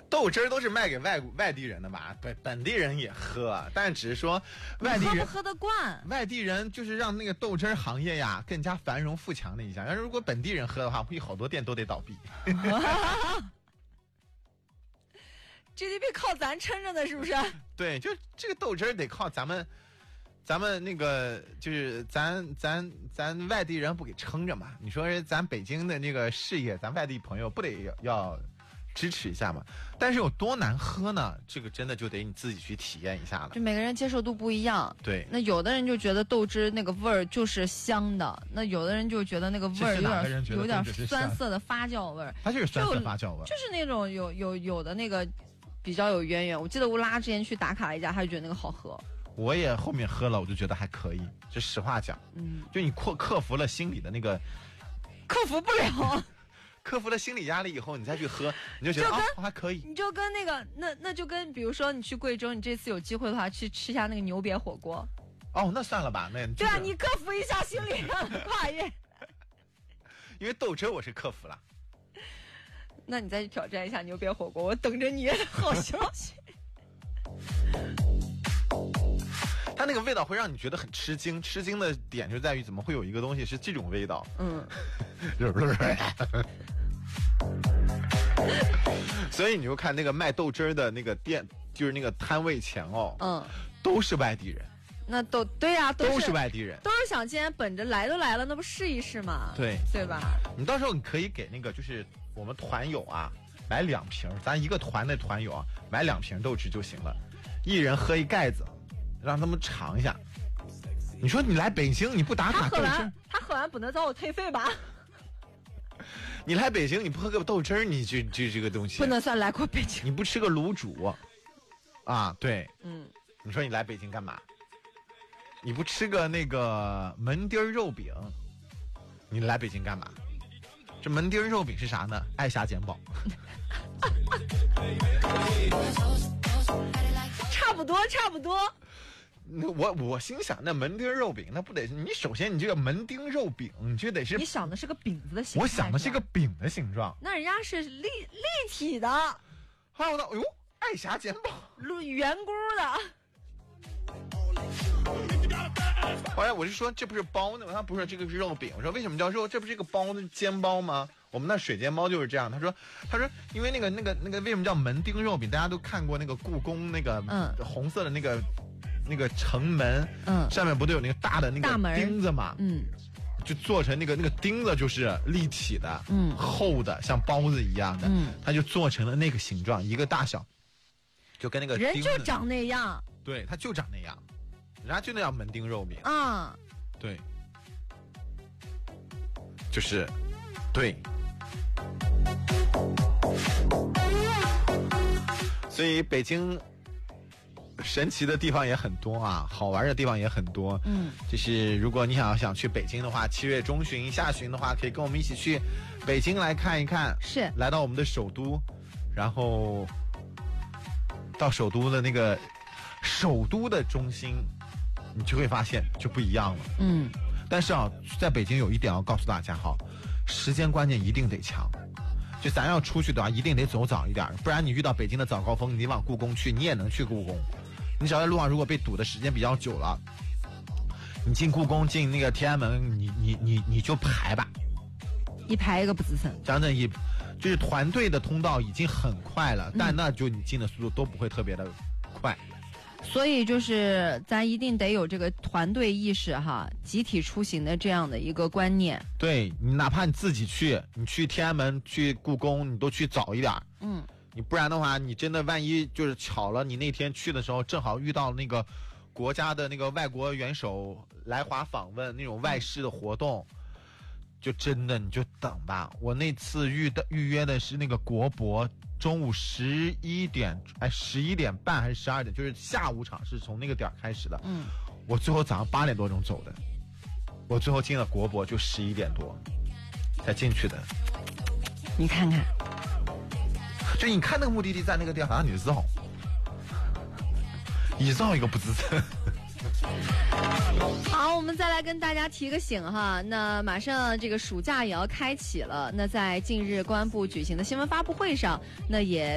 豆汁儿都是卖给外地人的吧？本地人也喝，但只是说外地人喝不喝得惯？ 外地人就是让那个豆汁儿行业呀更加繁荣富强的一项。要是如果本地人喝的话，估计好多店都得倒闭。 GDP 靠咱撑着呢，是不是？ 对，就这个豆汁儿得靠咱们那个就是咱外地人不给撑着嘛？你说咱北京的那个事业，咱外地朋友不得要支持一下嘛？但是有多难喝呢？这个真的就得你自己去体验一下了。 就每个人接受度不一样。 对， 那有的人就觉得豆汁那个味儿就是香的，那有的人就觉得那个味儿有点酸涩的发酵味儿。 它就是酸涩发酵味儿， 就是那种有的那个比较有渊源。我记得乌拉之前去打卡了一家，他就觉得那个好喝。 我也后面喝了，我就觉得还可以。这实话讲，就你克服了心理的那个， 克服不了。 克服了心理压力以后，你再去喝，你就觉得还可以。 你就跟那个那就跟比如说你去贵州，你这次有机会的话去吃一下那个牛瘪火锅。 哦，那算了吧，那对啊，你克服一下心理上的跨越。 因为豆汁我是克服了。 那你再去挑战一下牛瘪火锅，我等着你好消息。 它那个味道会让你觉得很吃惊，吃惊的点就在于怎么会有一个东西是这种味道。所以你就看那个卖豆汁儿的那个店，就是那个摊位前都是外地人。 那对呀， 都是外地人， 都是想既然本着来都来了，那不试一试嘛？对吧？ 你到时候你可以给那个就是我们团友啊买2瓶，咱一个团的团友啊买2瓶豆汁就行了，一人喝一盖子，让他们尝一下。你说你来北京你不打卡豆汁， 他喝完不能找我退费吧？ 你来北京你不喝个豆汁，你就这个东西不能算来过北京。 你不吃个卤煮啊？对，你说你来北京干嘛？你不吃个那个门钉肉饼，你来北京干嘛？这门钉肉饼是啥呢？爱侠简宝。 差不多。 我心想，那门钉肉饼，那不得你首先你这个门钉肉饼，你就得是你想的是个饼子的形状， 我想的是个饼的形状， 那人家是立体的。 还有呢，哎呦，爱侠简宝， 圆咕的。 后来我是说这不是包呢吗？他不是，这个是肉饼。我说为什么叫肉？这不是一个包，那煎包吗？我们那水煎包就是这样。他说因为那个为什么叫门钉肉饼？大家都看过那个故宫那个红色的那个城门，上面不都有那个大的那个钉子嘛？就做成那个钉子就是立体的，厚的像包子一样的，它就做成了那个形状，一个大小，就跟那个钉子人就长那样。 对，它就长那样。人家就那样门钉肉饼对，就是对，所以北京神奇的地方也很多啊，好玩的地方也很多。就是如果你想去北京的话，7月中旬下旬的话，可以跟我们一起去北京来看一看， 是来到我们的首都，然后到首都的那个首都的中心。你就会发现就不一样了。但是在北京有一点要告诉大家时间观念一定得强。就咱要出去的话，一定得走早一点，不然你遇到北京的早高峰，你往故宫去，你也能去故宫。你只要在路上如果被堵的时间比较久了，你进故宫进那个天安门，你就排吧， 一排一个不吱声。 讲真，就是团队的通道已经很快了，但那就你进的速度都不会特别的快。 所以就是咱一定得有这个团队意识集体出行的这样的一个观念。 对，你哪怕你自己去，你去天安门去故宫，你都去早一点。你不然的话，你真的万一就是巧了，你那天去的时候正好遇到那个国家的那个外国元首来华访问那种外事的活动，就真的你就等吧。我那次预约的是那个国博。中午11点半还是12点，就是下午场是从那个点开始的。我最后早上8点多钟走的，我最后进了国博就11点多才进去的。 你看看， 就你看那个目的地在那个地方，你绕一个不吱声。 好，我们再来跟大家提个醒那马上这个暑假也要开启了，那在近日公安部举行的新闻发布会上，那也